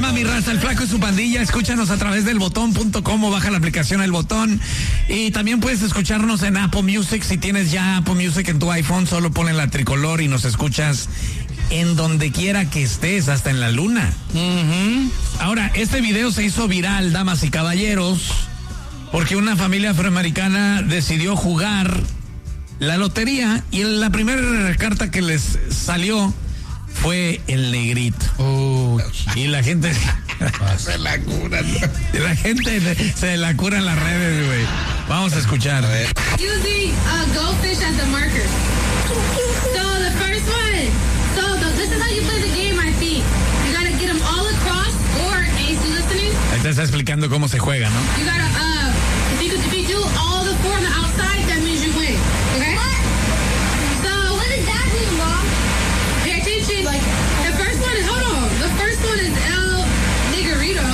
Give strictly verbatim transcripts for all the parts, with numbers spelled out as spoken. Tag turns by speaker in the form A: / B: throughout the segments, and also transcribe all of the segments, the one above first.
A: llama Mi Raza, el Flaco y su pandilla. Escúchanos a través del botón punto com o baja la aplicación El Botón. Y también puedes escucharnos en Apple Music. Si tienes ya Apple Music en tu iPhone, solo ponle la tricolor y nos escuchas en donde quiera que estés, hasta en la luna. Uh-huh. Ahora, este video se hizo viral, damas y caballeros, porque una familia afroamericana decidió jugar la lotería y la primera carta que les salió fue el negrito. Oh, y la gente
B: se la curan.
A: La gente se la cura en las redes, güey. Vamos a escuchar.
C: Using a goldfish as a marker. So the first one. So the, this is how you play the game, I think. You gotta get them all across, or Ace, you listening?
A: Ahí te está explicando cómo se juega, ¿no?
C: You gotta, uh, if you, if you do all the four on the outside, that means you win. Okay? What? So what does that mean, Mom? Pay attention. Like the first one is, hold on. The first one is El Niggerito.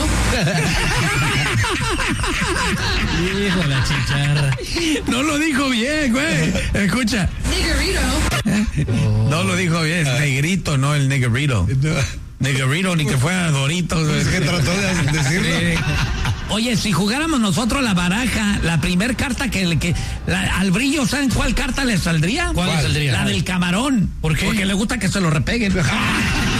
A: Hijo de la chicharra. No lo dijo bien, güey. Escucha.
C: Niggerito.
A: No lo dijo bien, es negrito, no el negrito. Negrito, ni que fuera Doritos.
B: Es que trató de decirlo.
A: Sí. Oye, si jugáramos nosotros la baraja, la primer carta que, que la, al brillo, ¿saben cuál carta le saldría?
D: ¿Cuál le saldría?
A: La del camarón. ¿Por qué? Porque le gusta que se lo repeguen.
D: Al flaco,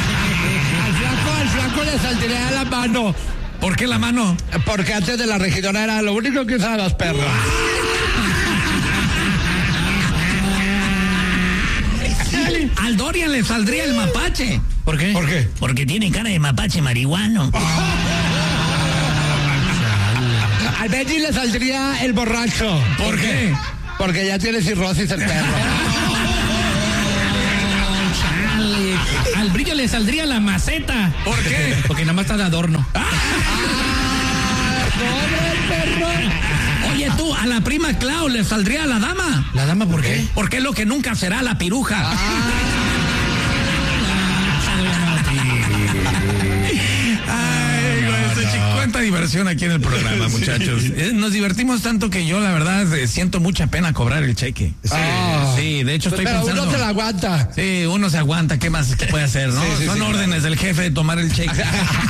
D: al flaco le saldría la mano.
A: ¿Por qué la mano?
D: Porque antes de la regidora era lo único que usaban los perros.
A: Al Dorian le saldría el mapache.
D: ¿Por qué?
B: ¿Por qué?
A: Porque tiene cara de mapache marihuano.
D: Al Benji le saldría el borracho.
A: ¿Por qué?
D: Porque ya tiene cirrosis el perro.
E: Al brillo le saldría la maceta.
A: ¿Por qué?
E: Porque nada más está de adorno.
A: Oye, tú, a la prima Clau le saldría a la dama.
E: ¿La dama por qué?
A: Porque es lo que nunca será la piruja. Ay, güey, esto, cuánta diversión aquí en el programa, muchachos. Nos divertimos tanto que yo, la verdad, siento mucha pena cobrar el cheque. Sí,
D: oh.
A: sí, de hecho estoy
D: Pero
A: pensando.
D: uno se la aguanta.
A: Sí, uno se aguanta, ¿qué más puede hacer, no? Sí, sí, Son sí, órdenes claro. del jefe de tomar el cheque.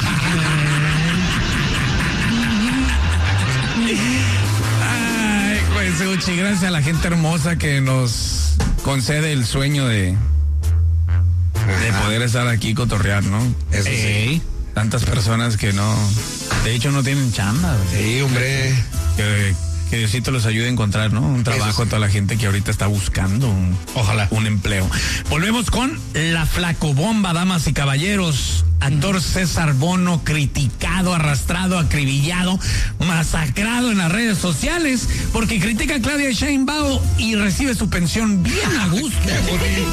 A: Ay, pues, Uchi, gracias a la gente hermosa que nos concede el sueño de, de poder estar aquí y cotorrear, ¿no?
B: Eso sí.
A: Ey, tantas personas que no, de hecho no tienen chamba.
B: Güey. Sí, hombre.
A: Que, que Diosito los ayude a encontrar, ¿no? Un trabajo a toda la gente que ahorita está buscando un, ojalá, un empleo. Volvemos con la flacobomba, damas y caballeros. Actor César Bono, criticado, arrastrado, acribillado, masacrado en las redes sociales porque critica a Claudia Sheinbaum y recibe su pensión bien a gusto.